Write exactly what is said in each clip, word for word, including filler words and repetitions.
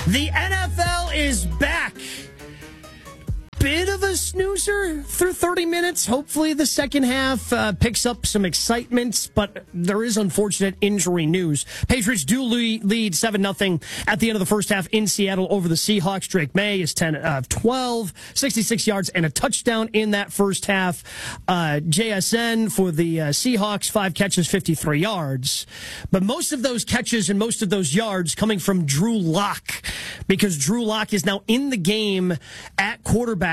The N F L is back. Bit of a snoozer through thirty minutes. Hopefully the second half uh, picks up some excitement, but there is unfortunate injury news. Patriots do lead, lead seven nothing at the end of the first half in Seattle over the Seahawks. Drake May is ten of twelve, sixty-six yards and a touchdown in that first half. Uh, J S N for the uh, Seahawks, five catches, fifty-three yards. But most of those catches and most of those yards coming from Drew Lock, because Drew Lock is now in the game at quarterback.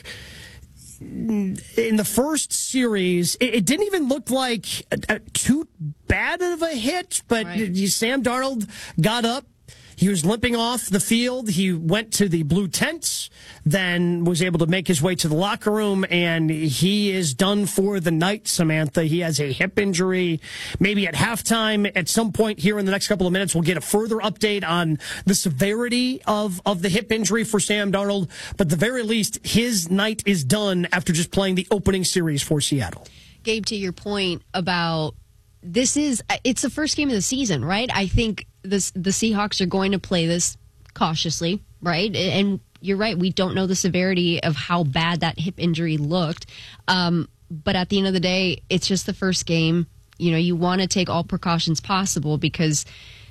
In the first series, it, it didn't even look like a, a, too bad of a hit, but right. Sam Darnold got up. He was limping off the field. He went to the blue tents, then was able to make his way to the locker room, and he is done for the night, Samantha. He has a hip injury. Maybe at halftime, at some point here in the next couple of minutes, we'll get a further update on the severity of, of the hip injury for Sam Darnold. But at the very least, his night is done after just playing the opening series for Seattle. Gabe, to your point about this is, it's the first game of the season, right? I think this, the Seahawks are going to play this cautiously, right? And you're right, we don't know the severity of how bad that hip injury looked. Um, but at the end of the day, it's just the first game. You know, you want to take all precautions possible because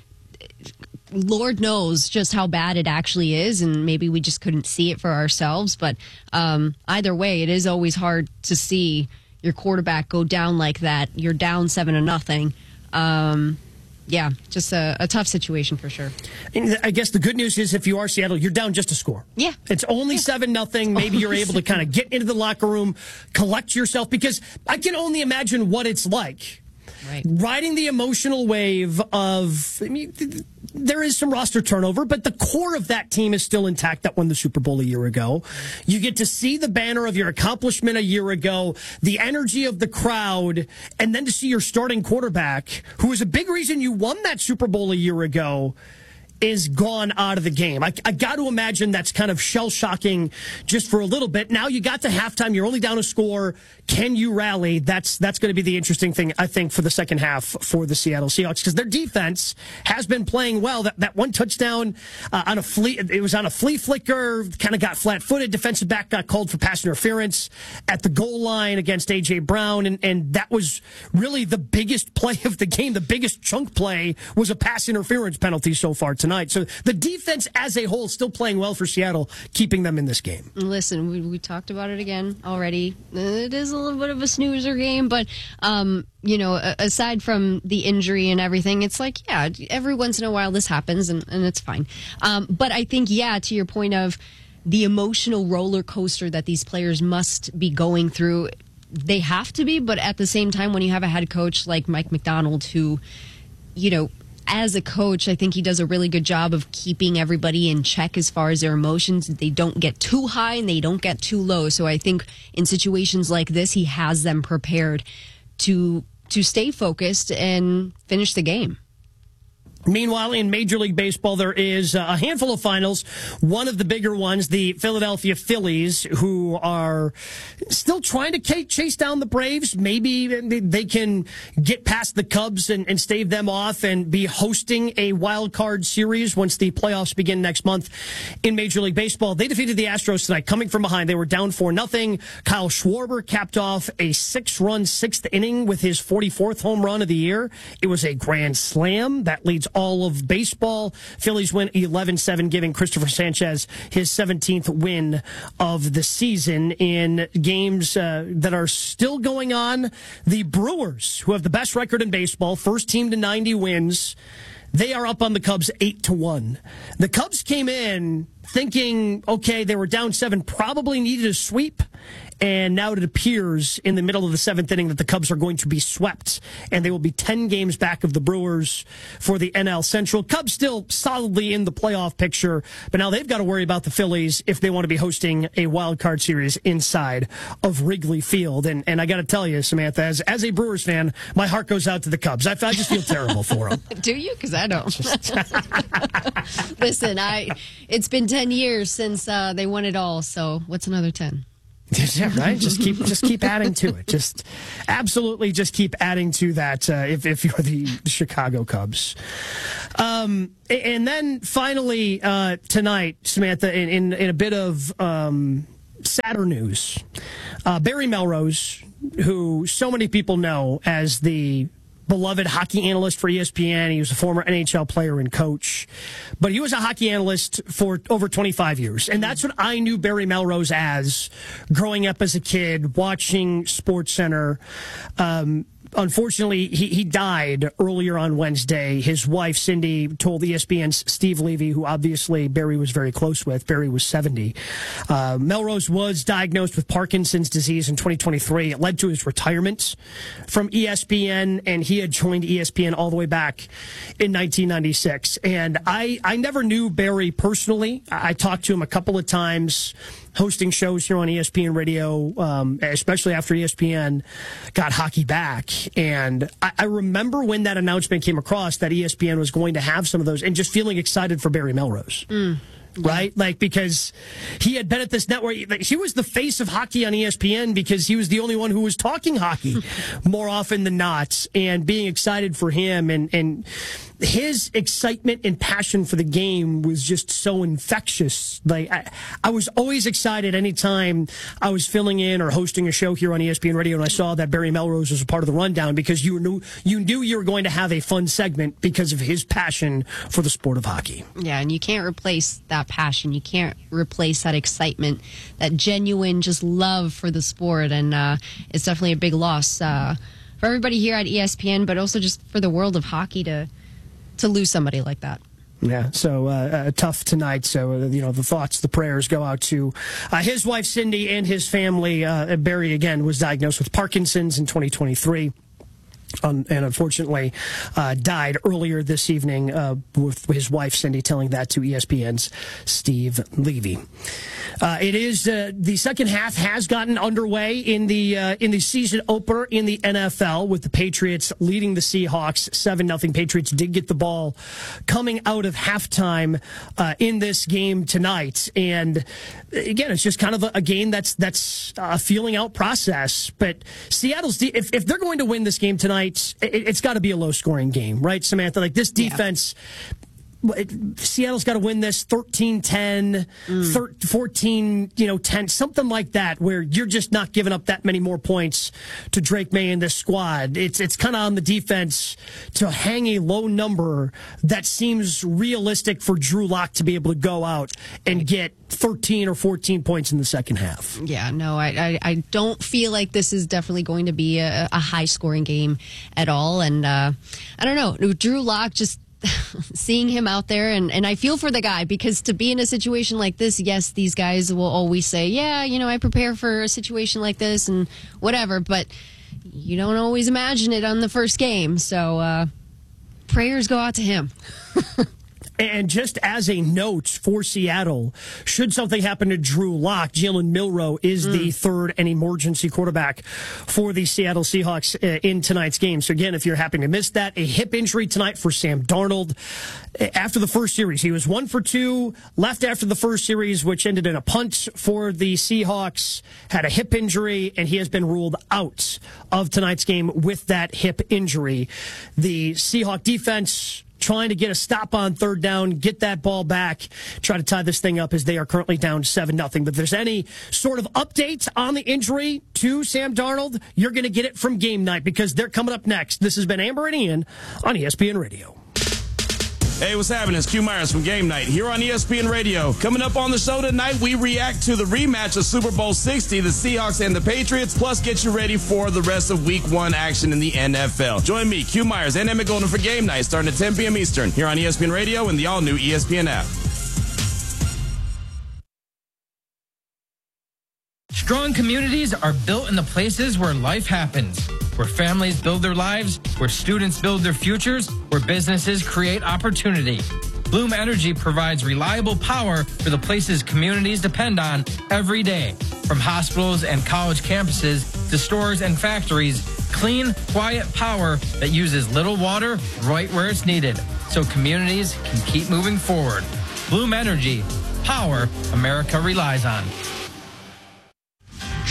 Lord knows just how bad it actually is, and maybe we just couldn't see it for ourselves. But um, either way, it is always hard to see your quarterback go down like that. You're down seven to nothing. Um, yeah, just a, a tough situation for sure. And I guess the good news is if you are Seattle, you're down just a score. Yeah. It's only yeah. seven nothing. Maybe you're able to kind of get into the locker room, collect yourself, because I can only imagine what it's like. Right. Riding the emotional wave of, I mean, there is some roster turnover, but the core of that team is still intact that won the Super Bowl a year ago. You get to see the banner of your accomplishment a year ago, the energy of the crowd, and then to see your starting quarterback, who is a big reason you won that Super Bowl a year ago, is gone out of the game. I, I got to imagine that's kind of shell-shocking just for a little bit. Now you got to halftime. You're only down a score. Can you rally? That's that's going to be the interesting thing, I think, for the second half for the Seattle Seahawks, because their defense has been playing well. That that one touchdown uh, on a flea, it was on a flea flicker, kind of got flat-footed. Defensive back got called for pass interference at the goal line against A J Brown, and, and that was really the biggest play of the game. The biggest chunk play was a pass interference penalty so far tonight. So the defense as a whole still playing well for Seattle, keeping them in this game. Listen, we, we talked about it again already. It is a little bit of a snoozer game, but, um, you know, aside from the injury and everything, it's like, yeah, every once in a while this happens, and, and it's fine. Um, but I think, yeah, to your point of the emotional roller coaster that these players must be going through, they have to be, but at the same time, when you have a head coach like Mike Macdonald who, you know, as a coach, I think he does a really good job of keeping everybody in check as far as their emotions. They don't get too high and they don't get too low. So I think in situations like this, he has them prepared to to stay focused and finish the game. Meanwhile, in Major League Baseball, there is a handful of finals. One of the bigger ones, the Philadelphia Phillies, who are still trying to chase down the Braves. Maybe they can get past the Cubs and, and stave them off and be hosting a wild card series once the playoffs begin next month in Major League Baseball. They defeated the Astros tonight, coming from behind. They were down four nothing. Kyle Schwarber capped off a six-run sixth inning with his forty-fourth home run of the year. It was a grand slam. That leads all of baseball. Phillies win eleven seven, giving Christopher Sanchez his seventeenth win of the season. In games uh, that are still going on, the Brewers, who have the best record in baseball, first team to ninety wins, they are up on the Cubs eight to one. The Cubs came in thinking, okay, they were down seven, probably needed a sweep, and now it appears in the middle of the seventh inning that the Cubs are going to be swept, and they will be ten games back of the Brewers for the N L Central. Cubs still solidly in the playoff picture, but now they've got to worry about the Phillies if they want to be hosting a wild card series inside of Wrigley Field. And and I got to tell you, Samantha, as as a Brewers fan, my heart goes out to the Cubs. I, I just feel terrible for them. Do you? Because I don't. Listen, I it's been ten years since uh, they won it all, so what's another ten? Yeah, right. Just keep, just keep adding to it. Just absolutely, just keep adding to that. Uh, if if you're the Chicago Cubs, um, and then finally uh, tonight, Samantha, in, in in a bit of um, sadder news, uh, Barry Melrose, who so many people know as the beloved hockey analyst for E S P N. He was a former N H L player and coach, but he was a hockey analyst for over twenty-five years. And that's what I knew Barry Melrose as growing up as a kid, watching SportsCenter. Um, Unfortunately, he, he died earlier on Wednesday. His wife, Cindy, told E S P N's Steve Levy, who obviously Barry was very close with. Barry was seventy. Uh, Melrose was diagnosed with Parkinson's disease in twenty twenty-three. It led to his retirement from E S P N, and he had joined E S P N all the way back in nineteen ninety-six. And I, I never knew Barry personally. I, I talked to him a couple of times hosting shows here on E S P N Radio, um, especially after E S P N got hockey back. And I, I remember when that announcement came across that E S P N was going to have some of those and just feeling excited for Barry Melrose. Mm. Right? Like, because he had been at this network. Like, he was the face of hockey on E S P N because he was the only one who was talking hockey more often than not, and being excited for him. And, and his excitement and passion for the game was just so infectious. Like, I, I was always excited anytime I was filling in or hosting a show here on E S P N Radio and I saw that Barry Melrose was a part of the rundown, because you knew, you knew you were going to have a fun segment because of his passion for the sport of hockey. Yeah, and you can't replace that passion. You can't replace that excitement, that genuine just love for the sport. And uh, it's definitely a big loss uh, for everybody here at E S P N, but also just for the world of hockey to to lose somebody like that. Yeah, so uh, uh, tough tonight. So, uh, you know, the thoughts, the prayers go out to uh, his wife, Cindy, and his family. Uh, Barry, again, was diagnosed with Parkinson's in twenty twenty-three. Um, and unfortunately uh, died earlier this evening, uh, with his wife, Cindy, telling that to E S P N's Steve Levy. Uh, it is uh, the second half has gotten underway in the uh, in the season opener in the N F L, with the Patriots leading the Seahawks seven nothing. Patriots did get the ball coming out of halftime uh, in this game tonight, and again, it's just kind of a, a game that's that's a feeling out process. But Seattle's de- if if they're going to win this game tonight, It, it's got to be a low-scoring game, right, Samantha? Like, this defense, yeah. it, Seattle's got to win this thirteen ten, mm. fourteen, you know, ten, something like that, where you're just not giving up that many more points to Drake May and this squad. It's it's kind of on the defense to hang a low number that seems realistic for Drew Lock to be able to go out and get thirteen or fourteen points in the second half. Yeah, no, I, I, I don't feel like this is definitely going to be a, a high-scoring game at all. And uh, I don't know, Drew Lock, just seeing him out there, and, and I feel for the guy, because to be in a situation like this, yes, these guys will always say, yeah, you know, I prepare for a situation like this and whatever, but you don't always imagine it on the first game. So uh, prayers go out to him. And just as a note for Seattle, should something happen to Drew Lock, Jalen Milroe is mm. the third and emergency quarterback for the Seattle Seahawks uh, in tonight's game. So again, if you're happy to miss that, a hip injury tonight for Sam Darnold. After the first series, he was one for two, left after the first series, which ended in a punt for the Seahawks, had a hip injury, and he has been ruled out of tonight's game with that hip injury. The Seahawk defense trying to get a stop on third down, get that ball back, try to tie this thing up, as they are currently down seven nothing. But if there's any sort of update on the injury to Sam Darnold, you're going to get it from Game Night, because they're coming up next. This has been Amber and Ian on E S P N Radio. Hey, what's happening? It's Q Myers from Game Night here on E S P N Radio. Coming up on the show tonight, we react to the rematch of Super Bowl sixty, the Seahawks and the Patriots, plus get you ready for the rest of Week one action in the N F L. Join me, Q Myers, and Emmett Golden for Game Night, starting at ten p.m. Eastern, here on E S P N Radio and the all-new E S P N app. Strong communities are built in the places where life happens, where families build their lives, where students build their futures, where businesses create opportunity. Bloom Energy provides reliable power for the places communities depend on every day. From hospitals and college campuses to stores and factories, clean, quiet power that uses little water right where it's needed, so communities can keep moving forward. Bloom Energy, power America relies on.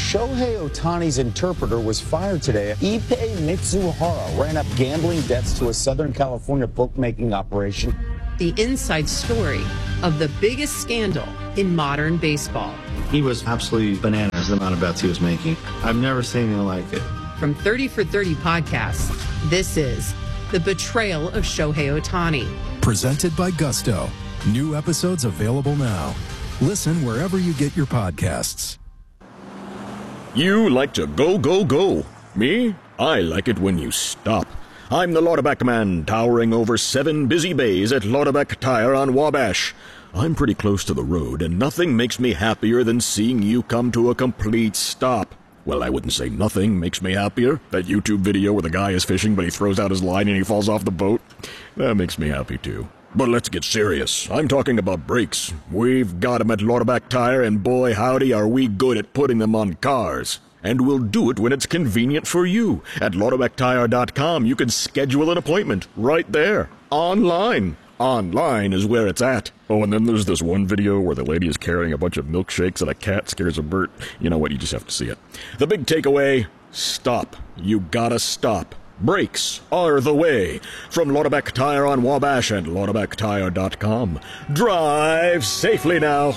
Shohei Ohtani's interpreter was fired today. Ippei Mitsuhara ran up gambling debts to a Southern California bookmaking operation. The inside story of the biggest scandal in modern baseball. He was absolutely bananas, the amount of bets he was making. I've never seen anything like it. From thirty for thirty podcasts, this is The Betrayal of Shohei Ohtani. Presented by Gusto. New episodes available now. Listen wherever you get your podcasts. You like to go, go, go. Me? I like it when you stop. I'm the Lauterbach man, towering over seven busy bays at Lauterbach Tire on Wabash. I'm pretty close to the road, and nothing makes me happier than seeing you come to a complete stop. Well, I wouldn't say nothing makes me happier. That YouTube video where the guy is fishing, but he throws out his line and he falls off the boat. That makes me happy, too. But let's get serious. I'm talking about brakes. We've got them at Lauterbach Tire, and boy howdy are we good at putting them on cars. And we'll do it when it's convenient for you. At Lauterbach Tire dot com, you can schedule an appointment right there, online. Online is where it's at. Oh, and then there's this one video where the lady is carrying a bunch of milkshakes and a cat scares a bird. You know what? You just have to see it. The big takeaway, stop. You gotta stop. Brakes are the way. From Lauterbach Tire on Wabash and Lauterbach Tire dot com. Drive safely now.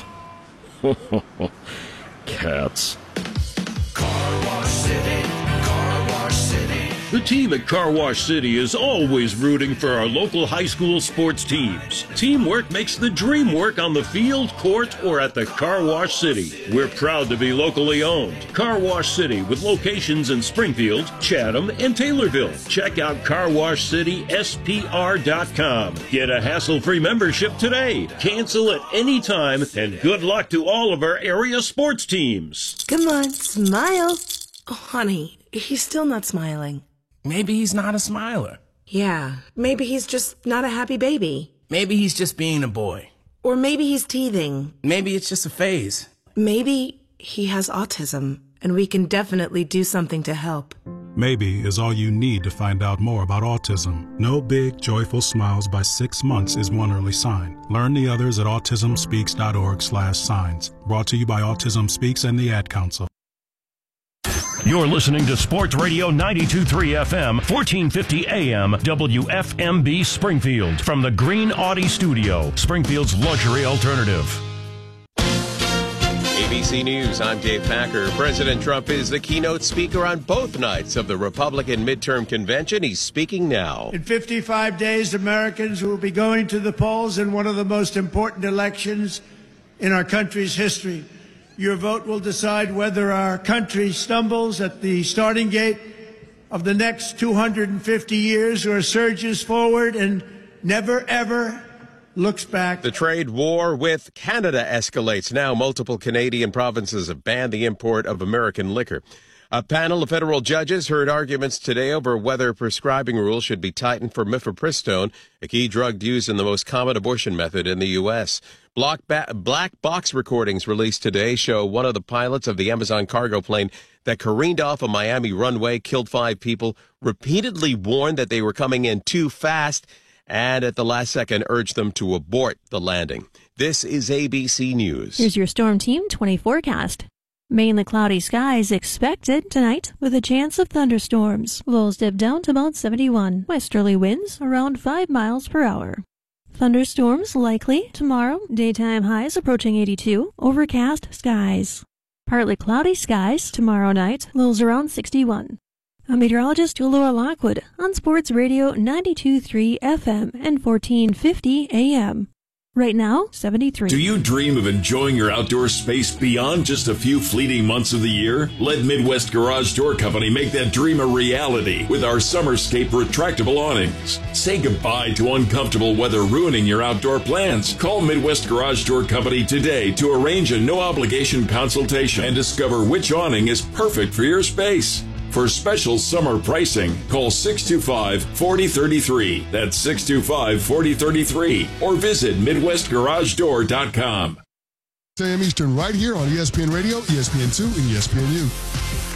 Cats. Car Wash City, Car Wash City. The team at Car Wash City is always rooting for our local high school sports teams. Teamwork makes the dream work on the field, court, or at the Car Wash City. We're proud to be locally owned. Car Wash City with locations in Springfield, Chatham, and Taylorville. Check out car wash city s p r dot com. Get a hassle-free membership today. Cancel at any time, and good luck to all of our area sports teams. Come on, smile. Oh, honey, he's still not smiling. Maybe he's not a smiler. Yeah, maybe he's just not a happy baby. Maybe he's just being a boy. Or maybe he's teething. Maybe it's just a phase. Maybe he has autism, and we can definitely do something to help. Maybe is all you need to find out more about autism. No big, joyful smiles by six months is one early sign. Learn the others at autism speaks dot org slash signs. Brought to you by Autism Speaks and the Ad Council. You're listening to Sports Radio ninety-two point three F M, fourteen fifty A M, W F M B Springfield. From the Green Audi Studio, Springfield's luxury alternative. A B C News, I'm Dave Packer. President Trump is the keynote speaker on both nights of the Republican midterm convention. He's speaking now. In fifty-five days, Americans will be going to the polls in one of the most important elections in our country's history. Your vote will decide whether our country stumbles at the starting gate of the next two hundred fifty years or surges forward and never, ever looks back. The trade war with Canada escalates. Now multiple Canadian provinces have banned the import of American liquor. A panel of federal judges heard arguments today over whether prescribing rules should be tightened for mifepristone, a key drug used in the most common abortion method in the U S Black, ba- black box recordings released today show one of the pilots of the Amazon cargo plane that careened off a Miami runway, killed five people, repeatedly warned that they were coming in too fast, and at the last second urged them to abort the landing. This is A B C News. Here's your Storm Team twenty forecast. Mainly cloudy skies expected tonight with a chance of thunderstorms. Lows dip down to about seventy-one. Westerly winds around five miles per hour. Thunderstorms likely tomorrow. Daytime highs approaching eighty-two. Overcast skies. Partly cloudy skies tomorrow night. Lows around sixty-one. I'm meteorologist Laura Lockwood on Sports Radio ninety-two point three F M and fourteen fifty A M. Right now, seventy-three. Do you dream of enjoying your outdoor space beyond just a few fleeting months of the year? Let Midwest Garage Door Company make that dream a reality with our Summerscape retractable awnings. Say goodbye to uncomfortable weather ruining your outdoor plans. Call Midwest Garage Door Company today to arrange a no-obligation consultation and discover which awning is perfect for your space. For special summer pricing, call six two five, four zero three three. That's six two five, four zero three three. Or visit Midwest Garage Door dot com. Sam Eastern right here on E S P N Radio, E S P N two, and E S P N U.